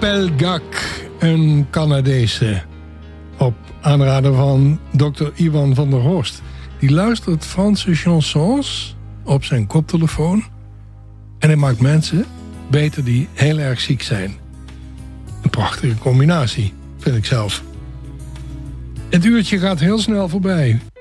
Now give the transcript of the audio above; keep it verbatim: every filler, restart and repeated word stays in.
Pelgak, een Canadese. Op aanraden van dokter Iwan van der Horst. Die luistert Franse chansons op zijn koptelefoon. En hij maakt mensen beter die heel erg ziek zijn. Een prachtige combinatie, vind ik zelf. Het uurtje gaat heel snel voorbij.